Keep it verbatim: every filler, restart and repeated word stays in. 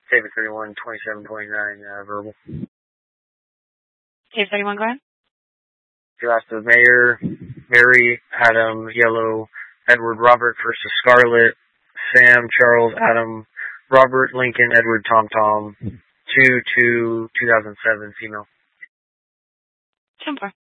David thirty-one, twenty-seven, twenty-nine, uh, verbal. David thirty-one, go ahead. You asked the mayor, Mary, Adam, Yellow, Edward, Robert, versus Scarlet, Sam, Charles, Adam, Robert, Lincoln, Edward, Tom, Tom, two, two, two thousand seven, female. Simple.